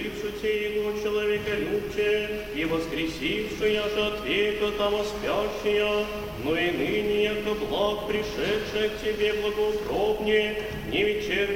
те его человеколюбче, и воскресившая же от века того спящая, но и ныне, яко благ пришедшая к тебе благоутробнее, не вечерне